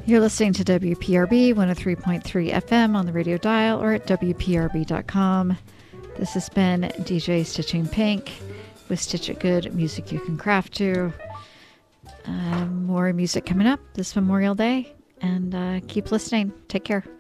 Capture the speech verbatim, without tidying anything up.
You're listening to W P R B one oh three point three F M on the radio dial or at W P R B dot com. This has been D J Stitching Pink with Stitch It Good, music you can craft to. Uh, more music coming up this Memorial Day, and uh, keep listening. Take care.